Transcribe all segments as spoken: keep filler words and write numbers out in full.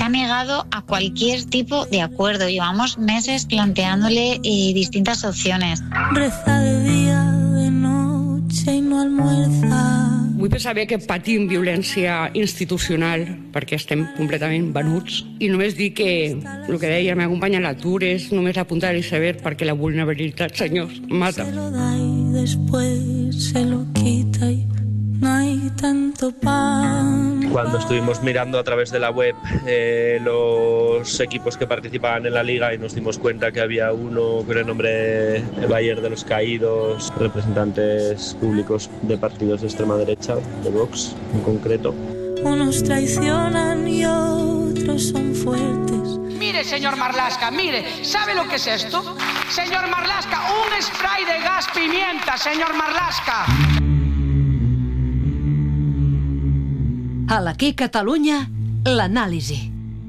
se ha negado a cualquier tipo de acuerdo. Llevamos meses planteándole eh, distintas opciones. Reza de día, de noche y no almuerza. Vull pensar bé que patim violència institucional perquè estem completament venuts i només dir que el que deia la meva companya, l'atur és només la punta de l'iceberg perquè la vulnerabilitat, senyors, mata. Se lo da y después se lo quita y no hay tanto pan. Cuando estuvimos mirando a través de la web eh, los equipos que participaban en la liga y nos dimos cuenta que había uno con el nombre de Bayern de los Caídos, representantes públicos de partidos de extrema derecha, de Vox en concreto. Unos traicionan y otros son fuertes. Mire, señor Marlaska, mire, ¿sabe lo que es esto? Señor Marlaska, un spray de gas pimienta, señor Marlaska. A l'Aquí Catalunya, l'anàlisi.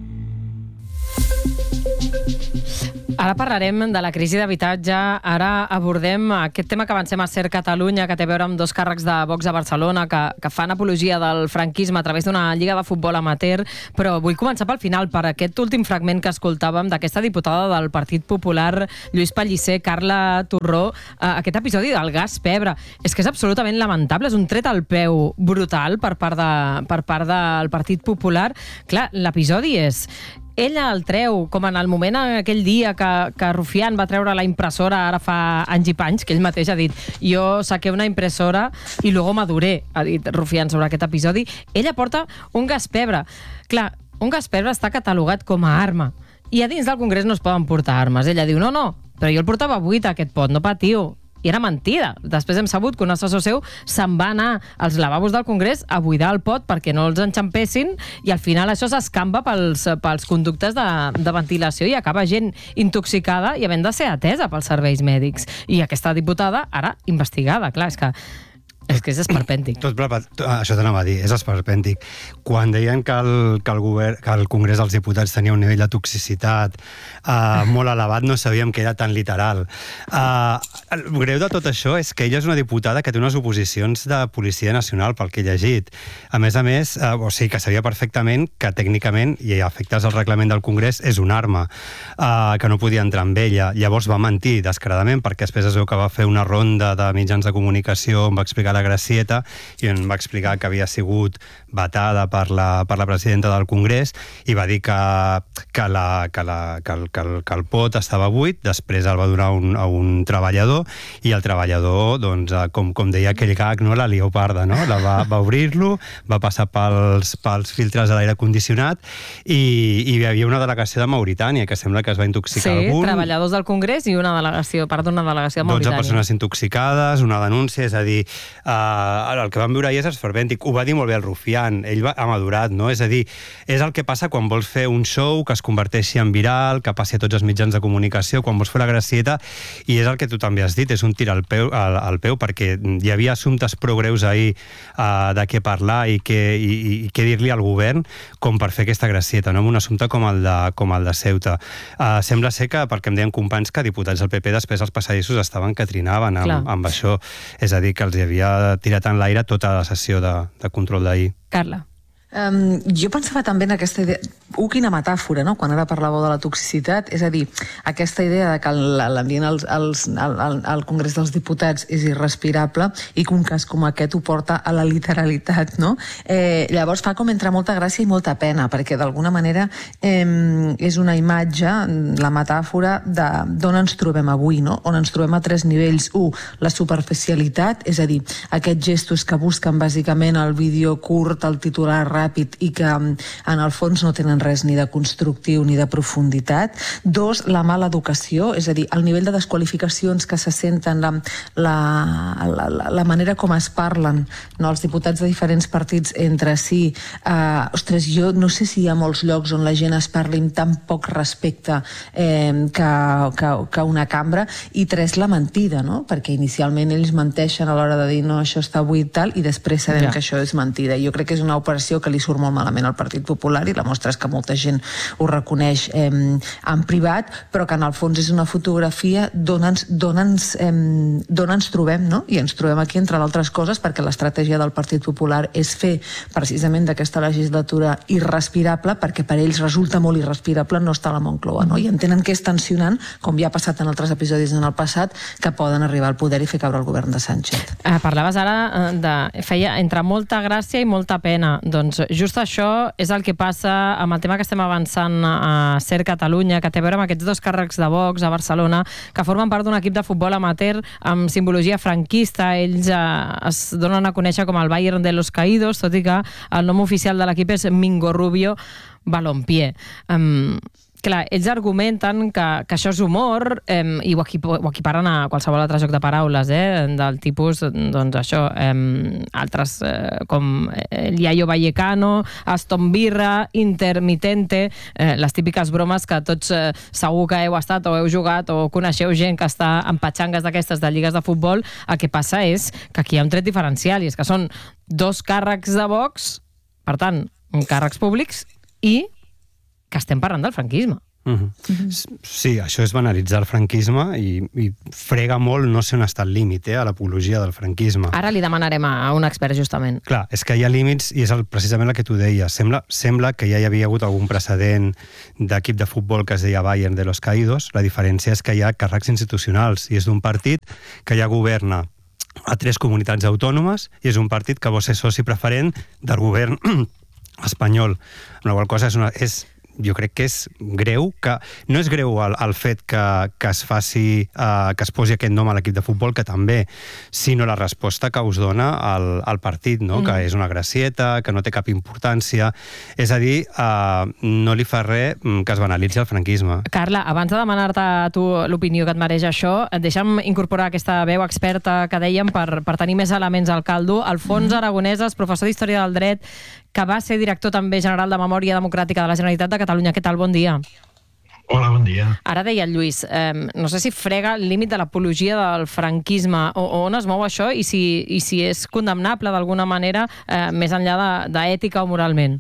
Ara parlarem de la crisi d'habitatge, ara abordem aquest tema que avancem a Ser Catalunya, que té a veure amb dos càrrecs de Vox a Barcelona que, que fan apologia del franquisme a través d'una lliga de futbol amateur, però vull començar pel final, per aquest últim fragment que escoltàvem d'aquesta diputada del Partit Popular, Lluís Pellicer, Carla Torró, eh, aquest episodi del gas pebre. És que és absolutament lamentable, és un tret al peu brutal per part, de, per part del Partit Popular. Clar, l'episodi és... Ella el treu, com en el moment aquell dia que, que Rufián va treure la impressora ara fa anys i panys, que ell mateix ha dit jo saqué una impressora i luego maduré, ha dit Rufián sobre aquest episodi. Ella porta un gas pebre. Clar, un gas pebre està catalogat com a arma i a dins del Congrés no es poden portar armes. Ella diu, no, no, però jo el portava buit aquest pot, no patiu. I era mentida. Després hem sabut que un assessor seu se'n va anar als lavabos del Congrés a buidar el pot perquè no els enxampessin i al final això s'escampa pels, pels conductes de, de ventilació i acaba gent intoxicada i havent de ser atesa pels serveis mèdics. I aquesta diputada ara investigada. Clar, és que és que és esperpèntic. Tot, això t'anava a dir, és esperpèntic. Quan deien que el, que el, govern, que el Congrés dels Diputats tenia un nivell de toxicitat uh, molt elevat, no sabíem que era tan literal. Uh, el greu de tot això és que ella és una diputada que té unes oposicions de Policia Nacional, pel que he llegit. A més a més, uh, o sigui, que sabia perfectament que tècnicament, i a efectes del reglament del Congrés, és una arma, uh, que no podia entrar amb ella. Llavors va mentir descaradament, perquè després es veu que va fer una ronda de mitjans de comunicació, on va explicar la Gracieta i em va explicar que havia sigut vetada per la, per la presidenta del Congrés i va dir que, que, la, que, la, que, el, que, el, que el pot estava buit, després el va donar un, a un treballador i el treballador, doncs, com, com deia aquell gag, no, la leoparda, no? La va, va obrir-lo, va passar pels, pels filtres de l'aire condicionat i, i hi havia una delegació de Mauritània que sembla que es va intoxicar sí, algun. Sí, treballadors del Congrés i una delegació, perdó, una delegació de Mauritània. dotze persones intoxicades, una denúncia, és a dir, Uh, el que vam veure ahir és esperpèntic. Ho va dir molt bé el Rufián, ell va, ha madurat, no? És a dir, és el que passa quan vols fer un show que es converteixi en viral, que passi a tots els mitjans de comunicació, quan vols fer la Gracieta, i és el que tu també has dit, és un tir al peu, al, al peu perquè hi havia assumptes prou greus ahir uh, de què parlar i què, i, i què dir-li al govern com per fer aquesta Gracieta, no? Un assumpte com el de, com el de Ceuta. Uh, sembla ser que, perquè em deien companys, que diputats del P P després els passadissos estaven que trinaven amb, amb això. És a dir, que els hi havia tirat en l'aire tota la sessió de, de control d'ahir. Carla. Um, jo pensava també en aquesta idea, uh, quina metàfora, no?, quan ara parlàveu de la toxicitat, és a dir, aquesta idea de que l'ambient al, al, al, al Congrés dels Diputats és irrespirable i que un cas com aquest ho porta a la literalitat, no? Eh, llavors fa com entre molta gràcia i molta pena, perquè d'alguna manera eh, és una imatge, la metàfora d'on ens trobem avui, no? On ens trobem a tres nivells. Un, la superficialitat, és a dir, aquests gestos que busquen bàsicament el vídeo curt, el titular ràpid i que en el fons no tenen res ni de constructiu ni de profunditat. Dos, la mala educació, és a dir, el nivell de desqualificacions que se senten, la, la, la, la manera com es parlen, no, els diputats de diferents partits entre si. Uh, ostres, jo no sé si hi ha molts llocs on la gent es parli amb tan poc respecte eh, que, que, que una cambra. I tres, la mentida, no? Perquè inicialment ells menteixen a l'hora de dir no, això està buit tal, i després sabem ja. que això és mentida. Jo crec que és una operació que li surt molt malament al Partit Popular, i la mostra és que molta gent ho reconeix eh, en privat, però que en el fons és una fotografia d'on ens, d'on ens, eh, d'on ens trobem, no? I ens trobem aquí, entre d'altres coses, perquè l'estratègia del Partit Popular és fer precisament d'aquesta legislatura irrespirable, perquè per ells resulta molt irrespirable no estar a la Moncloa, no? I entenen que és tensionant, com ja ha passat en altres episodis en el passat, que poden arribar al poder i fer caure el govern de Sánchez. Eh, parlaves ara de... feia entre molta gràcia i molta pena. Doncs just això és el que passa amb el tema que estem avançant a Ser Catalunya, que té a veure amb aquests dos càrrecs de Vox a Barcelona, que formen part d'un equip de futbol amateur amb simbologia franquista. Ells eh, es donen a conèixer com el Bayern de los Caídos, tot i que el nom oficial de l'equip és Mingo Rubio Balompié. Um, Clar, ells argumenten que, que això és humor eh, i ho, equip, ho equiparen a qualsevol altre joc de paraules, eh, del tipus, doncs això, eh, altres eh, com el Yayo Vallecano, Aston Birra, Intermitente, eh, les típiques bromes que tots eh, segur que heu estat o heu jugat o coneixeu gent que està en patxangues d'aquestes de lligues de futbol. El que passa és que aquí hi ha un tret diferencial, i és que són dos càrrecs de Vox, per tant, càrrecs públics, i que estem parlant del franquisme. Uh-huh. Uh-huh. Sí, això és banalitzar el franquisme i, i frega molt no sé on està el límit, eh, a l'apologia del franquisme. Ara li demanarem a un expert, justament. Clar, és que hi ha límits i és el, precisament el que tu deies. Sembla, sembla que ja hi havia hagut algun precedent d'equip de futbol que es deia Bayern de los Caídos. La diferència és que hi ha càrrecs institucionals i és d'un partit que ja governa a tres comunitats autònomes i és un partit que vol ser soci preferent del govern espanyol. Una qual cosa és una... És, jo crec que és greu, que no és greu el, el fet que, que es faci, eh, que es posi aquest nom a l'equip de futbol, que també, sinó la resposta que us dona el, el partit, no? Mm. Que és una gracieta, que no té cap importància. És a dir, eh, no li fa res que es banalitzi el franquisme. Carla, abans de demanar-te a tu l'opinió que et mereix això, deixa'm incorporar aquesta veu experta que dèiem per, per tenir més elements al caldo. Alfons Aragoneses, professor d'Història del Dret, que va ser director també general de Memòria Democràtica de la Generalitat de Catalunya. Què tal? Bon dia. Hola, bon dia. Ara deia el Lluís, eh, no sé si frega el límit de l'apologia del franquisme, o, o on es mou això, i si, i si és condemnable d'alguna manera, eh, més enllà d'ètica o moralment.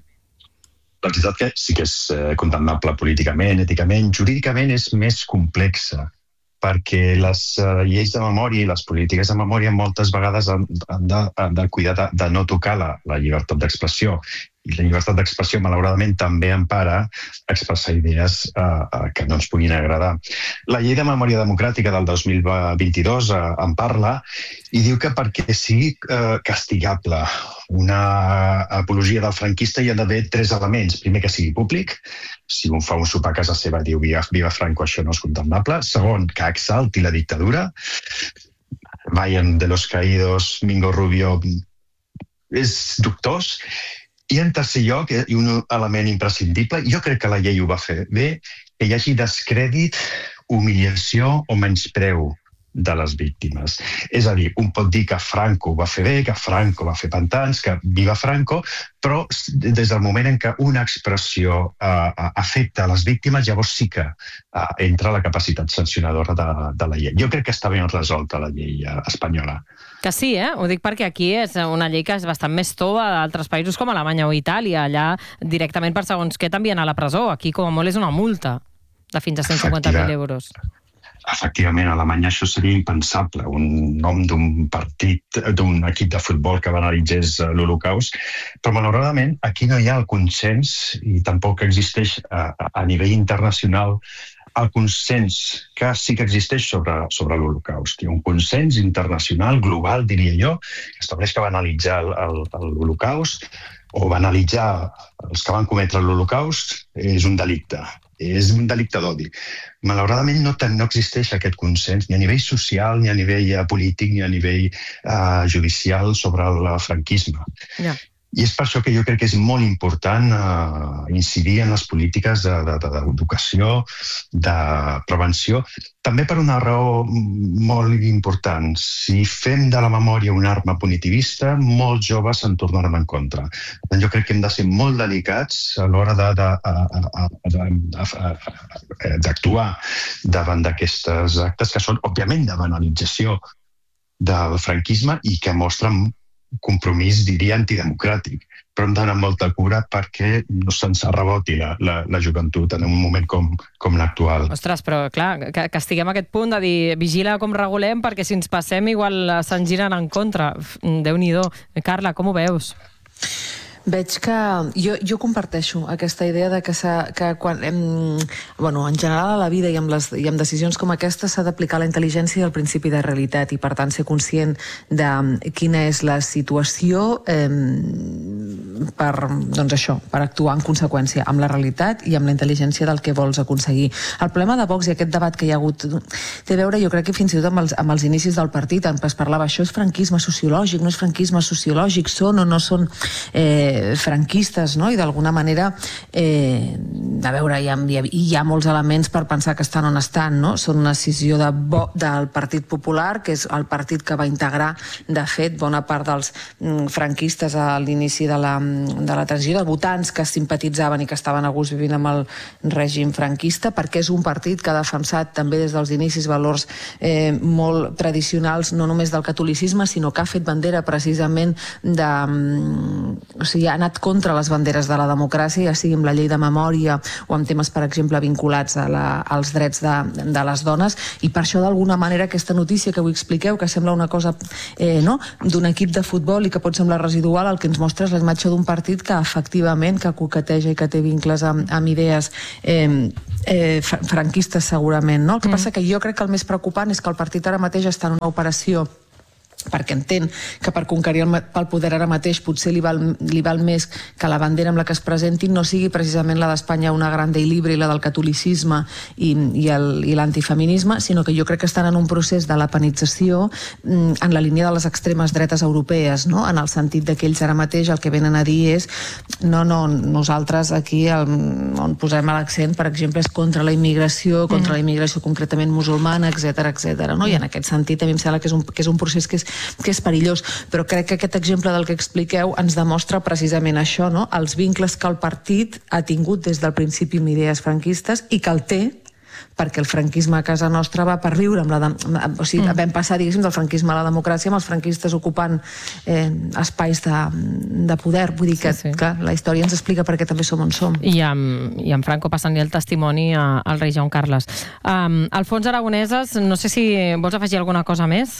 La veritat que sí que és condemnable políticament, èticament, jurídicament és més complexa, perquè les uh, lleis de memòria i les polítiques de memòria moltes vegades han, han, de, han de cuidar de, de no tocar la, la llibertat d'expressió. I la llibertat d'expressió, malauradament, també empara expressar idees uh, uh, que no ens puguin agradar. La llei de memòria democràtica del dos mil vint-i-dos uh, en parla i diu que perquè sigui uh, castigable una apologia del franquista hi ha d'haver tres elements. Primer, que sigui públic. Si un fa un sopar a casa seva i diu viva, viva Franco, això no és condemnable. Segon, que exalti la dictadura. Bayern de los Caídos, Mingo Rubio, és dubtós. I en tercer lloc, i un element imprescindible, jo crec que la llei ho va fer bé, que hi hagi descrèdit, humiliació o menyspreu de les víctimes. És a dir, un pot dir que Franco ho va fer bé, que Franco va fer pantans, que viva Franco, però des del moment en què una expressió uh, afecta a les víctimes, llavors sí que uh, entra la capacitat sancionadora de, de la llei. Jo crec que està ben resolta la llei uh, espanyola. Que sí, eh? Ho dic perquè aquí és una llei que és bastant més tova d'altres països com Alemanya o Itàlia. Allà directament per segons què t'envien a la presó. Aquí com a molt és una multa de fins a cent cinquanta mil euros. Efectivament, a Alemanya això seria impensable. Un nom d'un partit, d'un equip de futbol que banalitzés l'Holocaust. Però, malauradament, aquí no hi ha el consens i tampoc existeix a, a nivell internacional el consens que sí que existeix sobre, sobre l'Holocaust. Hi ha un consens internacional, global, diria jo, que estableix que banalitzar l'Holocaust o banalitzar els que van cometre l'Holocaust és un delicte. És un delicte d'odi. Malauradament no, no existeix aquest consens ni a nivell social, ni a nivell polític, ni a nivell uh, judicial sobre el franquisme. Ja. I és per això que jo crec que és molt important uh, incidir en les polítiques d'educació, de, de, de prevenció, també per una raó molt important. Si fem de la memòria una arma punitivista, molts joves se'n tornaran en contra. Jo crec que hem de ser molt delicats a l'hora d'actuar davant d'aquestes actes que són, òbviament, de banalització del franquisme i que mostren compromís, diria, antidemocràtic. però hem d'anar amb molta cura perquè no se'ns reboti la, la, la joventut en un moment com, com l'actual. Ostres, però clar, que, que estiguem a aquest punt de dir vigila com regulem, perquè si ens passem igual se'n giren en contra. Déu-n'hi-do. Carla, com ho veus? Veig que jo, jo comparteixo aquesta idea de que, que quan hem, bueno, en general a la vida i amb, les, i amb decisions com aquesta s'ha d'aplicar la intel·ligència i el principi de realitat i per tant ser conscient de quina és la situació eh, per, doncs això, per actuar en conseqüència amb la realitat i amb la intel·ligència del que vols aconseguir. El problema de Vox i aquest debat que hi ha hagut té a veure, jo crec que fins i tot amb els, amb els inicis del partit, es parlava això és franquisme sociològic, no és franquisme sociològic, són o no són eh, franquistes, no? I d'alguna manera eh, a veure, hi ha, hi ha molts elements per pensar que estan on estan, no? Són una decisió de bo, del Partit Popular, que és el partit que va integrar de fet bona part dels mm, franquistes a l'inici de, la, de la transició, de votants que simpatitzaven i que estaven a gust vivint amb el règim franquista, perquè és un partit que ha defensat també des dels inicis valors eh, molt tradicionals, no només del catolicisme, sinó que ha fet bandera precisament de... Mm, o sigui, ha anat contra les banderes de la democràcia, ja sigui amb la llei de memòria o amb temes, per exemple, vinculats a la, als drets de, de les dones, i per això d'alguna manera aquesta notícia que avui expliqueu, que sembla una cosa eh, no? d'un equip de futbol i que pot semblar residual, el que ens mostra és la imatge d'un partit que efectivament que coqueteja i que té vincles amb, amb idees eh, eh, franquistes segurament, no? El que mm. passa que jo crec que el més preocupant és que el partit ara mateix està en una operació perquè entén que per conquerir el, el poder ara mateix potser li val, li val més que la bandera amb la que es presenti no sigui precisament la d'Espanya una grande i libre i la del catolicisme i, i, el, i l'antifeminisme, sinó que jo crec que estan en un procés de lapanització en la línia de les extremes dretes europees, no? En el sentit que ells ara mateix el que venen a dir és no, no, nosaltres aquí el, on posem l'accent, per exemple, és contra la immigració, contra mm. la immigració concretament musulmana, etcètera, etcètera, no? I en aquest sentit a mi em sembla que és un, que és un procés que és que és perillós, però crec que aquest exemple del que expliqueu ens demostra precisament això, no? Els vincles que el partit ha tingut des del principi amb idees franquistes i que el té perquè el franquisme a casa nostra va per riure amb la de... o sigui, mm. vam passar, diguéssim, del franquisme a la democràcia amb els franquistes ocupant eh, espais de, de poder, vull dir que, sí, sí. Clar, la història ens explica per què també som on som. I amb, i amb Franco passant-li el testimoni a, al rei Joan Carles. Um, Alfons Aragoneses, no sé si vols afegir alguna cosa més?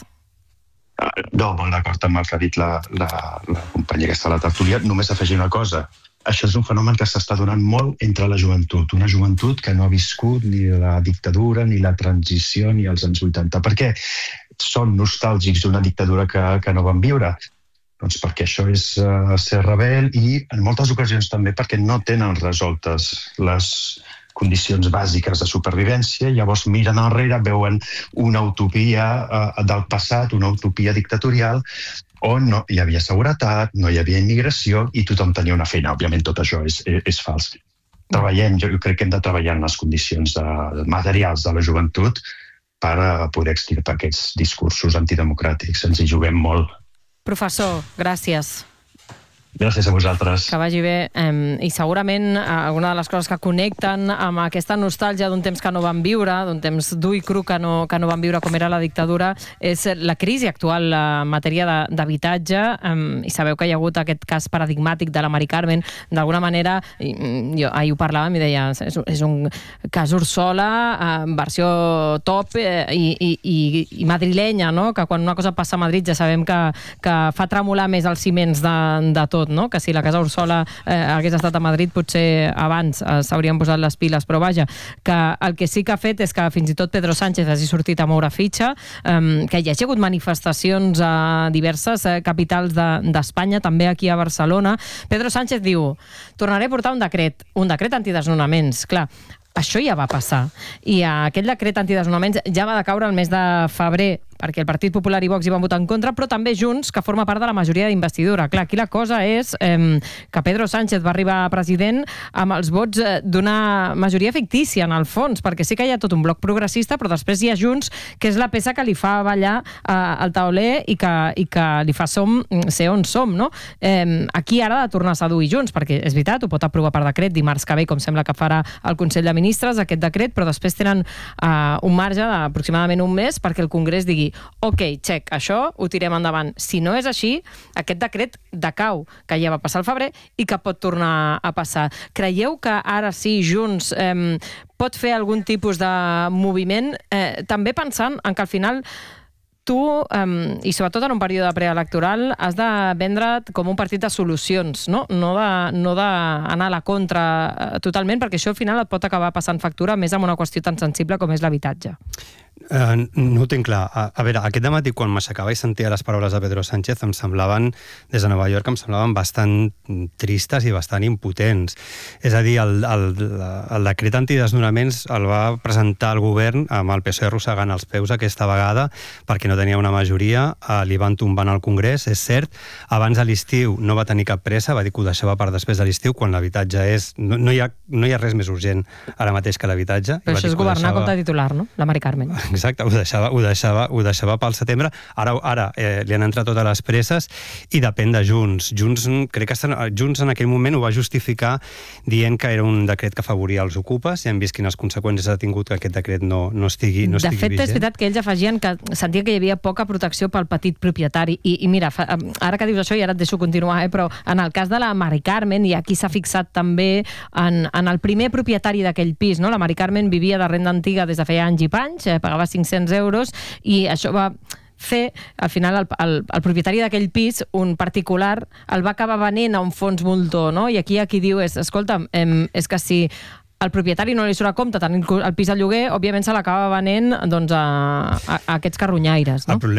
No, molt d'acord amb el que ha dit la, la, la companya que està a la tertúlia. Només afegir una cosa. Això és un fenomen que s'està donant molt entre la joventut. Una joventut que no ha viscut ni la dictadura, ni la transició, ni els anys vuitanta. Per què són nostàlgics d'una dictadura que, que no van viure? Doncs perquè això és uh, ser rebel i en moltes ocasions també perquè no tenen resoltes les condicions bàsiques de supervivència, llavors miren enrere, veuen una utopia eh, del passat, una utopia dictatorial, on no hi havia seguretat, no hi havia immigració i tothom tenia una feina. Òbviament tot això és, és fals. Treballem, jo crec que hem de treballar en les condicions de, materials de la joventut per poder extirpar aquests discursos antidemocràtics. Ens hi juguem molt. Professor, gràcies. Gràcies a vosaltres. Que vagi bé. Eh, I segurament alguna de les coses que connecten amb aquesta nostàlgia d'un temps que no van viure, d'un temps dur i cru que no, que no van viure com era la dictadura, és la crisi actual en matèria d'habitatge. Eh, I sabeu que hi ha hagut aquest cas paradigmàtic de la Mari Carmen. D'alguna manera, jo ahir ho parlàvem i deia, és, és un cas Ursola, eh, versió top eh, i, i, i madrilenya, no? Que quan una cosa passa a Madrid ja sabem que, que fa tremolar més els ciments de, de tot. No? Que si la Casa Ursola eh, hagués estat a Madrid potser abans eh, s'haurien posat les piles, però vaja, que el que sí que ha fet és que fins i tot Pedro Sánchez hagi sortit a moure fitxa, eh, que hi hagi hagut manifestacions a diverses eh, capitals d'Espanya, de, també aquí a Barcelona. Pedro Sánchez diu, tornaré a portar un decret, un decret antidesnonaments, clar. Això ja va passar. I aquell decret antidesnonaments ja va decaure el mes de febrer, perquè el Partit Popular i Vox hi van votar en contra, però també Junts, que forma part de la majoria d'investidura. Clar, aquí la cosa és eh, que Pedro Sánchez va arribar a president amb els vots eh, d'una majoria fictícia, en el fons, perquè sí que hi ha tot un bloc progressista, però després hi ha Junts, que és la peça que li fa ballar eh, el tauler i que, i que li fa som, ser on som, no? Eh, aquí ara ha de tornar a seduir Junts, perquè és veritat, ho pot aprovar per decret dimarts que ve, com sembla que farà el Consell de Ministres, ministres, aquest decret, però després tenen uh, un marge d'aproximadament un mes perquè el Congrés digui, ok, check, això ho tirem endavant. Si no és així, aquest decret decau, que ja va passar al febrer i que pot tornar a passar. Creieu que ara sí, Junts, eh, pot fer algun tipus de moviment, eh, també pensant en que al final tu, um, i sobretot en un període preelectoral, has de vendre't com un partit de solucions, no, no d'anar no a la contra uh, totalment, perquè això al final et pot acabar passant factura més amb una qüestió tan sensible com és l'habitatge. Uh, no ho tinc clar. A, a veure, aquest matí quan m'aixecava i sentia les paraules de Pedro Sánchez em semblaven, des de Nova York, em semblaven bastant tristes i bastant impotents. És a dir, el, el, el decret antidesnonaments el va presentar el govern amb el P S O E arrossegant els peus aquesta vegada perquè no tenia una majoria, uh, li van tombant al Congrés, és cert. Abans de l'estiu no va tenir cap pressa, va dir que ho deixava per després de l'estiu, quan l'habitatge és... No, no, hi ha, no hi ha res més urgent ara mateix que l'habitatge. Però això és governar com de titular, no? La Mari Carmen. Exacte, ho deixava, ho deixava, ho deixava pel setembre. Ara, ara eh, li han entrat totes les presses i depèn de Junts. Junts, crec que Junts en aquell moment ho va justificar dient que era un decret que afavoria els ocupes i hem vist quines conseqüències ha tingut que aquest decret no, no estigui, no estigui vigent. De fet, és veritat que ells afegien que sentien que hi havia poca protecció pel petit propietari. I, i mira, fa, ara que dius això, i ara et deixo continuar, eh, però en el cas de la Mari Carmen, i aquí s'ha fixat també en, en el primer propietari d'aquell pis, no? La Mari Carmen vivia de renda antiga des de feia anys i panys, eh, pagava cinc-cents euros, i això va fer, al final, el, el, el propietari d'aquell pis, un particular, el va acabar venent a un fons voltor, no? I aquí aquí diu, és, escolta, eh, és que si el propietari no li surt a compte tenir el pis al lloguer, òbviament se l'acaba venent doncs, a, a, a aquests carronyaires, no?